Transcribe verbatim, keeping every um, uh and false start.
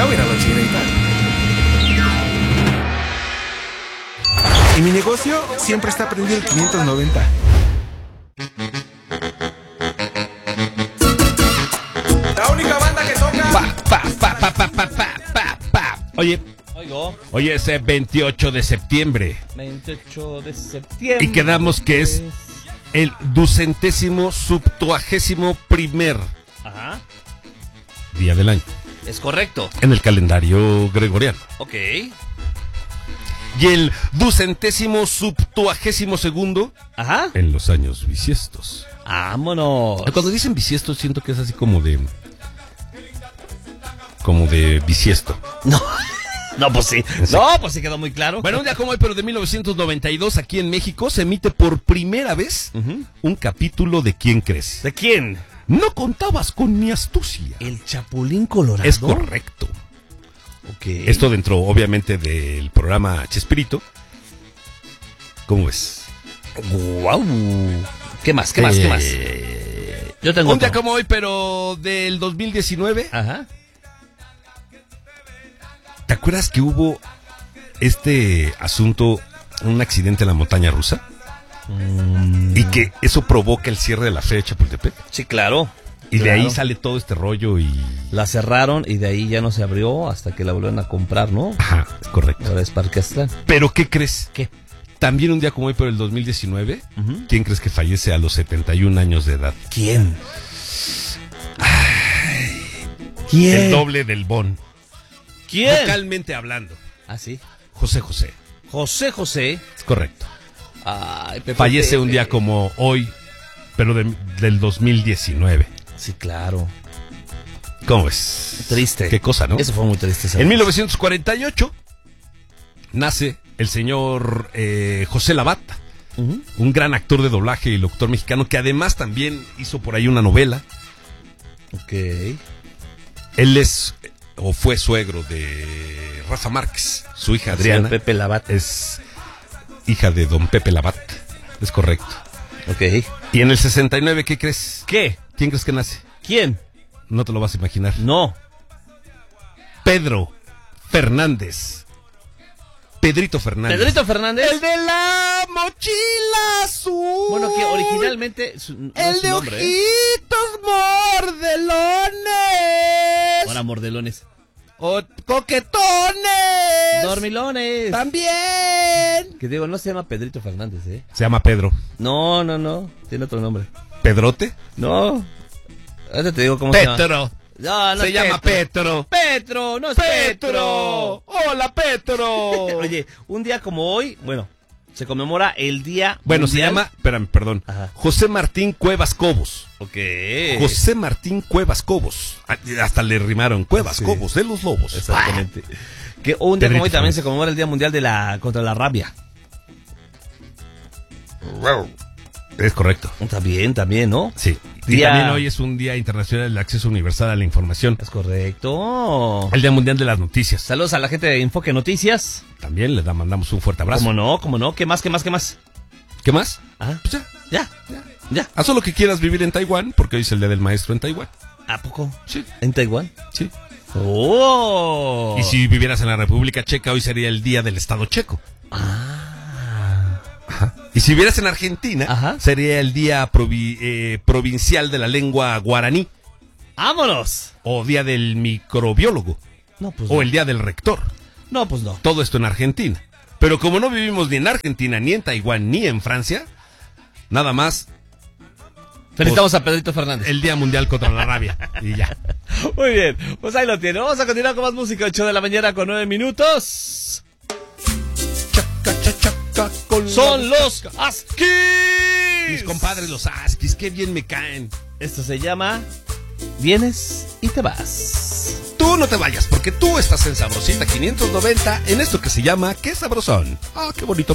Ya voy a ir a la chinita. Y mi negocio siempre está prendido el quinientos noventa. La única banda que toca. Pa, pa, pa, pa, pa, pa, pa, pa, pa. Oye, Oigo. hoy es eh, veintiocho de septiembre. veintiocho de septiembre. Y quedamos que es el ducentésimo subtuagésimo primer Ajá. día del año Es correcto. en el calendario gregoriano. Ok. Y el ducentésimo subtuagésimo segundo Ajá. en los años bisiestos. Vámonos. Cuando dicen bisiesto siento que es así como de... Como de bisiesto. No. No, pues sí. No, pues sí quedó muy claro. Bueno, un día como hoy, pero de mil novecientos noventa y dos, aquí en México, se emite por primera vez Uh-huh. un capítulo de ¿Quién crees? ¿De quién? No contabas con mi astucia. El Chapulín Colorado. Es correcto. Ok. Esto dentro, obviamente, del programa Chespirito. ¿Cómo ves? Guau. ¿Qué más? ¿Qué más? ¿Qué más? Eh, Yo tengo Un día otro. como hoy, pero del dos mil diecinueve. Ajá. ¿Te acuerdas que hubo este asunto, un accidente en la montaña rusa? Mm, Y que eso provoca el cierre de la feria de Chapultepec. sí, claro. Y de Claro. ahí sale todo este rollo y... La cerraron y de ahí ya no se abrió hasta que la volvieron a comprar, ¿no? Ajá, es correcto. Ahora es Parque Aztlán. ¿Pero qué crees? ¿Qué? También un día como hoy, pero el dos mil diecinueve, Ujú. ¿quién crees que fallece a los setenta y un años de edad? ¿Quién? ¿Quién? El doble del Bon. ¿Quién? Vocalmente hablando. Ah, sí. José José. José José. Es correcto. Ay, Pepe, Fallece Pepe. un día como hoy, pero de- del dos mil diecinueve. Sí, claro. ¿Cómo ves? Triste. Qué cosa, ¿no? Eso fue muy triste. ¿sabes? En mil novecientos cuarenta y ocho nace el señor eh, José Lavata, Ujú. un gran actor de doblaje y locutor mexicano que además también hizo por ahí una novela. Ok. Él es o fue suegro de Rafa Márquez, su hija Adriana. Señor Pepe Labat. Es hija de don Pepe Labat, es correcto. Ok. Y en el sesenta y nueve, ¿qué crees? ¿Qué? ¿Quién crees que nace? ¿Quién? No te lo vas a imaginar. No. Pedro Fernández. Pedrito Fernández. Pedrito Fernández. El de la mochila azul. Bueno, que originalmente su, no es El su de nombre, ¿eh? ojitos mordelones. Ahora mordelones. O coquetones. Dormilones. También. Que digo, no se llama Pedrito Fernández, ¿eh? Se llama Pedro. No, no, no. Tiene otro nombre. ¿Pedrote? No. Ahorita te digo cómo se llama. Petro. No, no Se es llama Petro. Petro, no es Petro. Petro. Hola, Petro. Oye, un día como hoy, bueno, se conmemora el día Bueno, se mundial- llama, espérame, perdón. Ajá. José Martín Cuevas Cobos. Ok. José Martín Cuevas Cobos. Ah, hasta le rimaron Cuevas Sí. Cobos de los Lobos. Exactamente. Que un día Pedrito como hoy también Fernández. se conmemora el Día Mundial de la contra la rabia. Es correcto. También, también, ¿no? Sí. Y Día- también hoy es un Día Internacional del Acceso Universal a la Información. Es correcto. El Día Mundial de las Noticias. Saludos a la gente de Enfoque Noticias. También le da- mandamos un fuerte abrazo. ¿Cómo no? ¿Cómo no? ¿Qué más? ¿Qué más? ¿Qué más? ¿Qué más? Ah, Pues ya. ya, ya. Haz lo que quieras vivir en Taiwán, porque hoy es el Día del Maestro en Taiwán. ¿A poco? Sí. ¿En Taiwán? Sí. ¡Oh! Y si vivieras en la República Checa, hoy sería el Día del Estado Checo. Ah. Ajá. Y si vivieras en Argentina, Ajá. sería el Día provi- eh, Provincial de la Lengua Guaraní. ¡Vámonos! O Día del Microbiólogo. No, pues O no. el Día del Rector. No, pues no. Todo esto en Argentina. Pero como no vivimos ni en Argentina, ni en Taiwán, ni en Francia, nada más Felicitamos a Pedrito Fernández. el Día Mundial contra la Rabia. Y ya. Muy bien, pues ahí lo tiene. Vamos a continuar con más música. ocho de la mañana con nueve minutos. Chaca, cha, chaca, con Son la- los Askis. Mis compadres, los Askis, qué bien me caen. Esto se llama Vienes y te vas. Tú no te vayas, porque tú estás en Sabrosita quinientos noventa, en esto que se llama Qué Sabrosón. Ah, qué bonito.